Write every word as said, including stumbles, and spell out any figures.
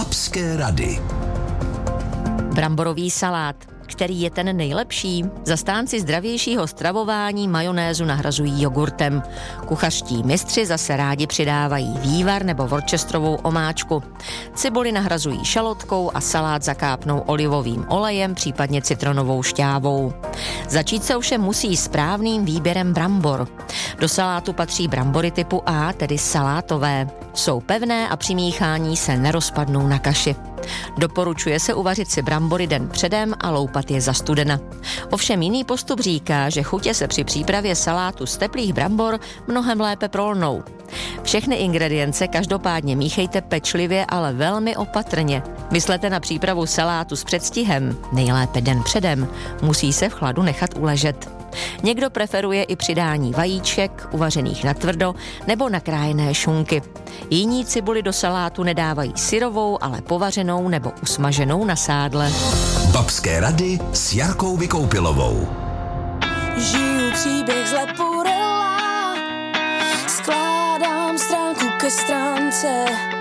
Babské rady. Bramborový salát. Který je ten nejlepší? Zastánci zdravějšího stravování majonézu nahrazují jogurtem. Kuchařští mistři zase rádi přidávají vývar nebo worcesterovou omáčku. Cibuli nahrazují šalotkou a salát zakápnou olivovým olejem, případně citronovou šťávou. Začít se ovšem musí správným výběrem brambor. Do salátu patří brambory typu A, tedy salátové. Jsou pevné a při míchání se nerozpadnou na kaši. Doporučuje se uvařit si brambory den předem a loupat je za studena. Ovšem jiný postup říká, že chutě se při přípravě salátu z teplých brambor mnohem lépe prolnou. Všechny ingredience každopádně míchejte pečlivě, ale velmi opatrně. Myslete na přípravu salátu s předstihem, nejlépe den předem, musí se v chladu nechat uležet. Někdo preferuje i přidání vajíček, uvařených natvrdo, nebo nakrájené šunky. Jiní cibuli do salátu nedávají syrovou, ale povařenou nebo usmaženou na sádle. Babské rady s Jarkou Vykoupilovou. Žiju příběh z Leporella, skládám stránku ke stránce.